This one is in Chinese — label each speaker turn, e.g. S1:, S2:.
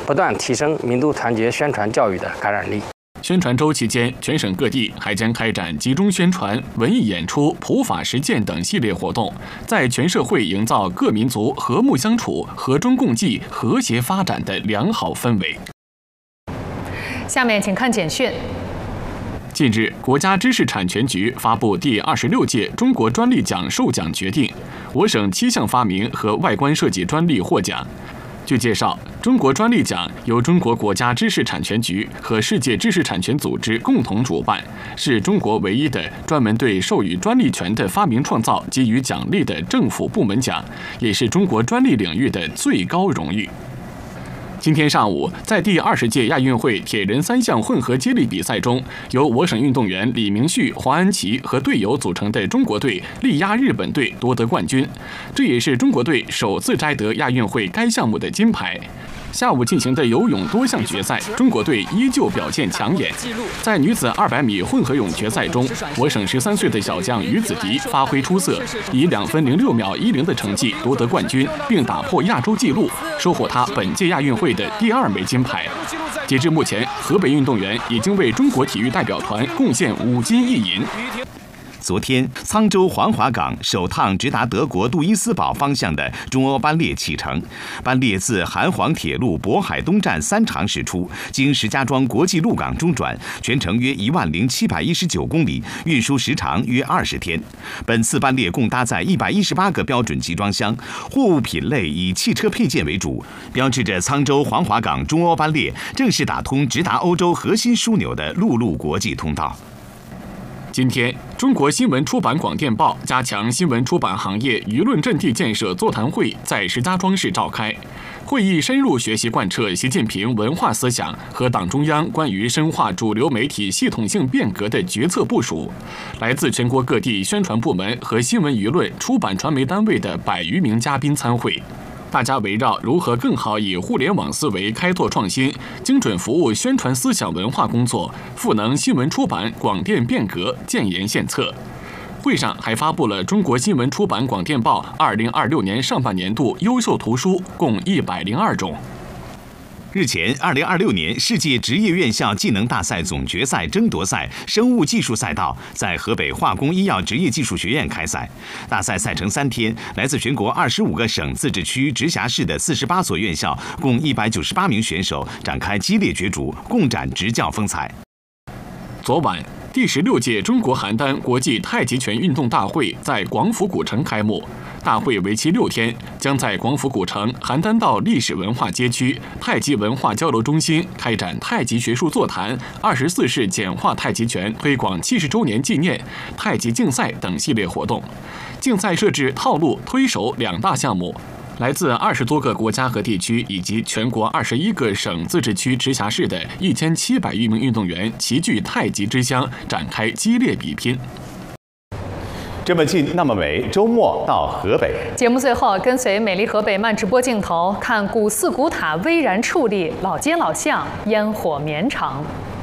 S1: 不断提升民族团结宣传教育的感染力。
S2: 宣传周期间，全省各地还将开展集中宣传、文艺演出、普法实践等系列活动，在全社会营造各民族和睦相处、和衷共济、和谐发展的良好氛围。
S3: 下面请看简讯。
S2: 近日，国家知识产权局发布第26届中国专利奖授奖决定，我省7项发明和外观设计专利获奖。据介绍，中国专利奖由中国国家知识产权局和世界知识产权组织共同主办，是中国唯一的专门对授予专利权的发明创造给予奖励的政府部门奖，也是中国专利领域的最高荣誉。今天上午，在第20届亚运会铁人3项混合接力比赛中，由我省运动员李明旭、黄安琪和队友组成的中国队力压日本队夺得冠军，这也是中国队首次摘得亚运会该项目的金牌。下午进行的游泳多项决赛，中国队依旧表现抢眼。在女子200米混合泳决赛中，我省13岁的小将于子迪发挥出色，以2分06秒10的成绩夺得冠军，并打破亚洲纪录，收获他本届亚运会的第2枚金牌。截至目前，河北运动员已经为中国体育代表团贡献5金1银。
S4: 昨天，沧州黄华港首趟直达德国杜伊斯堡方向的中欧班列启程。班列自韩黄铁路渤海东站3场驶出，经石家庄国际陆港中转，全程约10719公里，运输时长约20天。本次班列共搭载118个标准集装箱，货物品类以汽车配件为主，标志着沧州黄华港中欧班列正式打通直达欧洲核心枢纽的陆路国际通道。
S2: 今天，中国新闻出版广电报加强新闻出版行业舆论阵地建设座谈会在石家庄市召开。会议深入学习贯彻习近平文化思想和党中央关于深化主流媒体系统性变革的决策部署。来自全国各地宣传部门和新闻舆论出版传媒单位的100余名嘉宾参会。大家围绕如何更好以互联网思维开拓创新，精准服务宣传思想文化工作，赋能新闻出版广电变革，建言献策。会上还发布了中国新闻出版广电报2026年上半年度优秀图书共102种。
S4: 日前，2026年世界职业院校技能大赛总决赛争夺赛生物技术赛道在河北化工医药职业技术学院开赛。大赛赛程3天，来自全国25个省、自治区、直辖市的48所院校，共198名选手展开激烈角逐，共展执教风采。
S2: 昨晚，第16届中国邯郸国际太极拳运动大会在广府古城开幕。大会为期6天，将在广府古城邯郸道历史文化街区太极文化交流中心开展太极学术座谈、24式简化太极拳推广70周年纪念、太极竞赛等系列活动。竞赛设置套路、推手2大项目。来自20多个国家和地区以及全国21个省、自治区、直辖市的1700余名运动员齐聚太极之乡，展开激烈比拼。
S5: 这么近那么美，周末到河北。
S3: 节目最后，跟随美丽河北慢直播镜头，看古寺古塔巍然矗立，老街老巷烟火绵长。